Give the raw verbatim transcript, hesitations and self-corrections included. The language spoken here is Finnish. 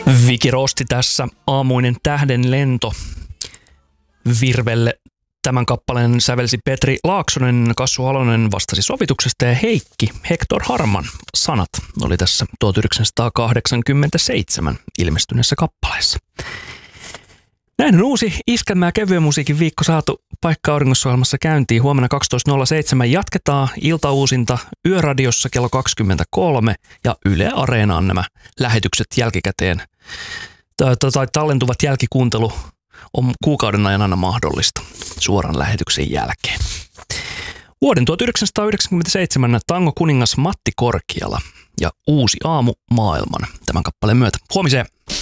Viki Rosti tässä, aamuinen tähden lento. Virvelle tämän kappaleen sävelsi Petri Laaksonen, Kassu Halonen vastasi sovituksesta ja Heikki Hector Harman sanat oli tässä tuhatyhdeksänsataakahdeksankymmentäseitsemän ilmestyneessä kappaleessa. Näin on uusi iskelmä- ja kevyen musiikin viikko saatu Paikka Auringossa-ohjelmassa käyntiin. Huomenna kaksitoista nolla seitsemän jatketaan iltauusinta Yöradiossa kello kaksikymmentäkolme ja Yle Areenaan nämä lähetykset jälkikäteen. Tai tallentuvat jälkikuuntelu on kuukauden ajan aina mahdollista suoran lähetyksen jälkeen. Vuoden tuhatyhdeksänsataayhdeksänkymmentäseitsemän tango kuningas Matti Korkiala ja Uusi aamu maailman tämän kappaleen myötä. Huomiseen!